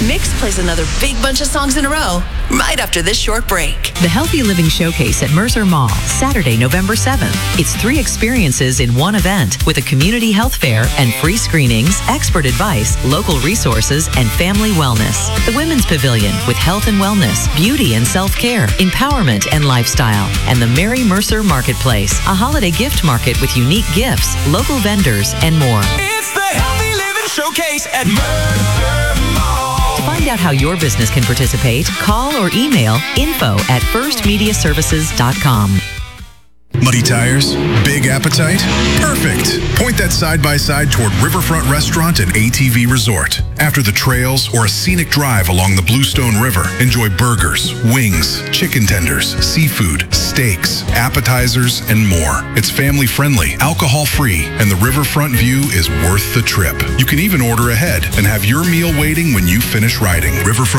Mix plays another big bunch of songs in a row right after this short break. The Healthy Living Showcase at Mercer Mall, Saturday, November 7th. It's 3 experiences in one event with a community health fair and free screenings, expert advice, local resources, and family wellness. The Women's Pavilion with health and wellness, beauty and self-care, empowerment and lifestyle, and the Mary Mercer Marketplace, a holiday gift market with unique gifts, local vendors, and more. It's the Healthy Living Showcase at Mercer Mall. To find out how your business can participate, call or email info@firstmediaservices.com. Muddy tires? Big appetite? Perfect! Point that side-by-side toward Riverfront Restaurant and ATV Resort. After the trails or a scenic drive along the Bluestone River, enjoy burgers, wings, chicken tenders, seafood, steaks, appetizers, and more. It's family-friendly, alcohol-free, and the riverfront view is worth the trip. You can even order ahead and have your meal waiting when you finish riding.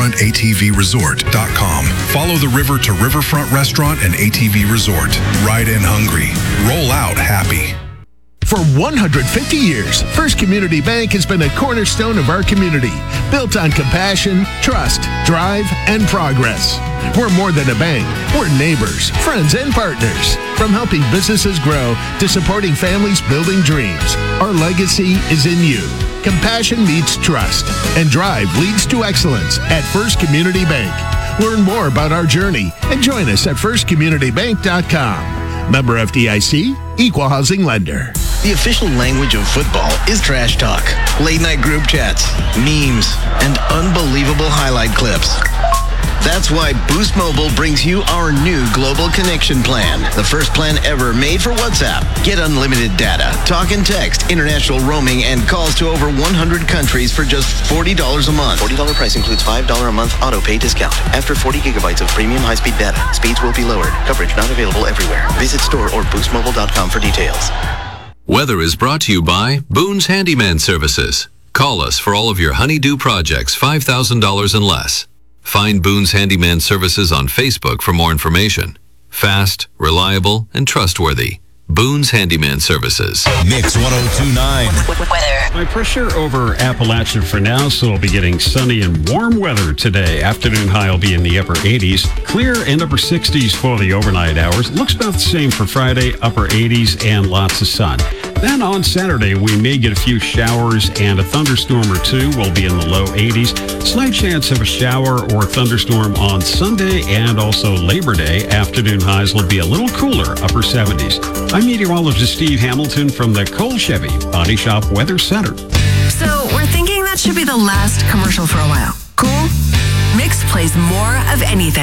RiverfrontATVResort.com. Follow the river to Riverfront Restaurant and ATV Resort. Ride in hungry. Roll out happy. For 150 years, First Community Bank has been a cornerstone of our community, built on compassion, trust, drive, and progress. We're more than a bank. We're neighbors, friends, and partners. From helping businesses grow to supporting families building dreams, our legacy is in you. Compassion meets trust, and drive leads to excellence at First Community Bank. Learn more about our journey and join us at firstcommunitybank.com. Member FDIC, Equal Housing Lender. The official language of football is trash talk, late-night group chats, memes, and unbelievable highlight clips. That's why Boost Mobile brings you our new Global Connection Plan, the first plan ever made for WhatsApp. Get unlimited data, talk and text, international roaming, and calls to over 100 countries for just $40 a month. $40 price includes $5 a month auto pay discount. After 40 gigabytes of premium high-speed data, speeds will be lowered. Coverage not available everywhere. Visit store or boostmobile.com for details. Weather is brought to you by Boone's Handyman Services. Call us for all of your honey-do projects, $5,000 and less. Find Boone's Handyman Services on Facebook for more information. Fast, reliable, and trustworthy. Boone's Handyman Services. Mix 102.9. Weather. High pressure over Appalachia for now, so we'll be getting sunny and warm weather today. Afternoon high will be in the upper 80s. Clear and upper 60s for the overnight hours. Looks about the same for Friday, upper 80s and lots of sun. Then on Saturday, we may get a few showers and a thunderstorm or two. We'll be in the low 80s. Slight chance of a shower or thunderstorm on Sunday and also Labor Day. Afternoon highs will be a little cooler, upper 70s. I'm meteorologist Steve Hamilton from the Cole Chevy Body Shop Weather Center. So we're thinking that should be the last commercial for a while. Cool? Mix plays more of anything.